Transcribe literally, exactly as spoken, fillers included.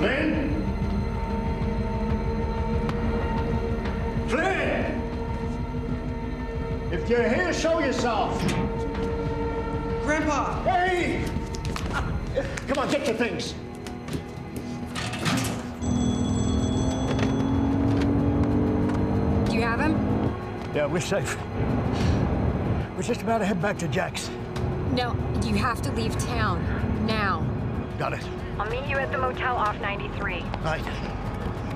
Flynn? Flynn! If you're here, show yourself. Grandpa! Hey! Come on, get your things. Do you have him? Yeah, we're safe. We're just about to head back to Jack's. No, you have to leave town. Now. Got it. I'll meet you at the motel off ninety-three. Right.